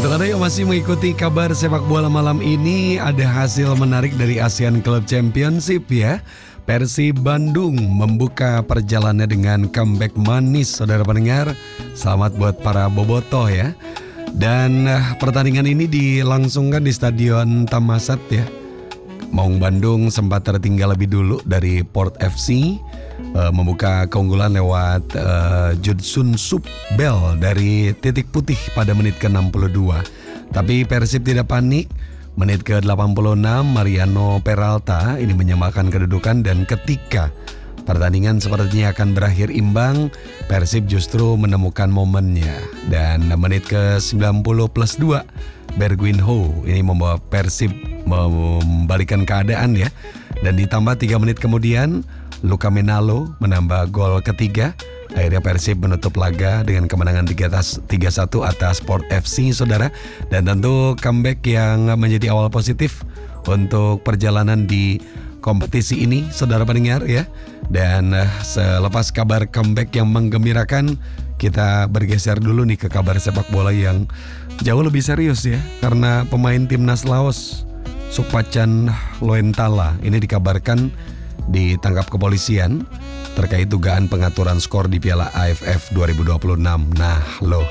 Untuk Anda yang masih mengikuti kabar sepak bola malam ini, ada hasil menarik dari ASEAN Club Championship ya. Persib Bandung membuka perjalanannya dengan comeback manis, saudara pendengar. Selamat buat para bobotoh ya. Dan pertandingan ini dilangsungkan di Stadion Tamasat ya. Maung Bandung sempat tertinggal lebih dulu dari Port FC, membuka keunggulan lewat Judson Subbel dari titik putih pada menit ke-62. Tapi Persib tidak panik. Menit ke-86 Mariano Peralta ini menyamakan kedudukan, dan ketika pertandingan sepertinya akan berakhir imbang, Persib justru menemukan momennya. Dan menit ke-90+2 Bergwinho ini membawa Persib membalikan keadaan ya. Dan ditambah 3 menit kemudian Luka Menalo menambah gol ketiga. Akhirnya Persib menutup laga dengan kemenangan 3-1 atas Port FC, saudara. Dan tentu comeback yang menjadi awal positif untuk perjalanan di kompetisi ini, saudara pendengar ya. Dan selepas kabar comeback yang menggembirakan, kita bergeser dulu nih ke kabar sepak bola yang jauh lebih serius ya. Karena pemain timnas Laos, Sukpachan Loentala, ini dikabarkan ditangkap kepolisian terkait dugaan pengaturan skor di Piala AFF 2026. Nah loh,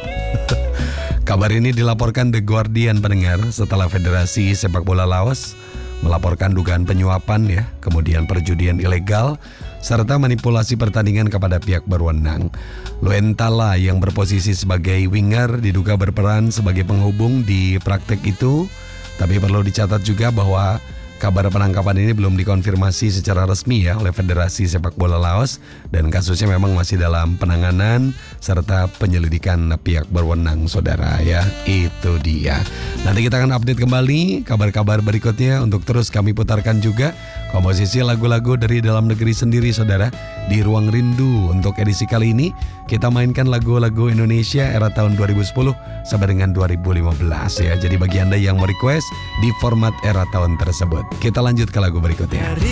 kabar ini dilaporkan The Guardian, pendengar, setelah Federasi Sepak Bola Laos melaporkan dugaan penyuapan ya, kemudian perjudian ilegal, serta manipulasi pertandingan kepada pihak berwenang. Loentala yang berposisi sebagai winger diduga berperan sebagai penghubung di praktek itu, tapi perlu dicatat juga bahwa kabar penangkapan ini belum dikonfirmasi secara resmi ya oleh Federasi Sepak Bola Laos, dan kasusnya memang masih dalam penanganan serta penyelidikan pihak berwenang, saudara ya. Itu dia. Nanti kita akan update kembali kabar-kabar berikutnya untuk terus kami putarkan juga komposisi lagu-lagu dari dalam negeri sendiri, saudara. Di Ruang Rindu untuk edisi kali ini kita mainkan lagu-lagu Indonesia era tahun 2010 sampai dengan 2015 ya. Jadi bagi Anda yang mau request di format era tahun tersebut, kita lanjut ke lagu berikutnya.